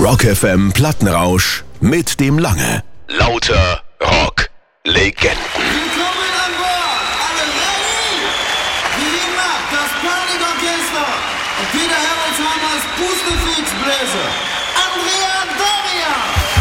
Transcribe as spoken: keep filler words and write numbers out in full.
Rock F M Plattenrausch mit dem Lange. Lauter Rock Legenden. Willkommen an Bord! Alle ready? Wie immer, das Panikorchester und Peter Haroldsheimers Pustefix Bläser.